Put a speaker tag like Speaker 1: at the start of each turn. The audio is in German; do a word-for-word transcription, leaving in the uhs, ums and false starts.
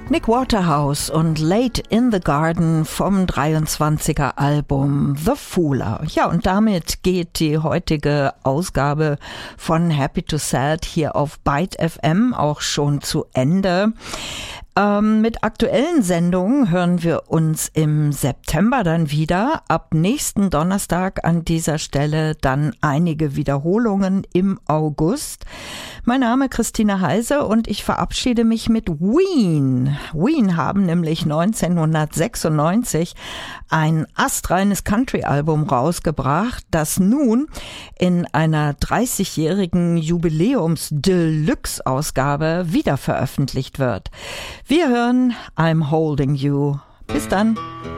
Speaker 1: Nick Waterhouse und Late in the Garden vom dreiundzwanziger Album The Fooler. Ja, und damit geht die heutige Ausgabe von Happy to Sad hier auf Byte F M auch schon zu Ende. Ähm, mit aktuellen Sendungen hören wir uns im September dann wieder. Ab nächsten Donnerstag an dieser Stelle dann einige Wiederholungen im August. Mein Name ist Christine Heise und ich verabschiede mich mit Ween. Ween haben nämlich neunzehnhundertsechsundneunzig ein astreines Country-Album rausgebracht, das nun in einer dreißigjährigen Jubiläums-Deluxe-Ausgabe wieder veröffentlicht wird. Wir hören I'm Holding You. Bis dann.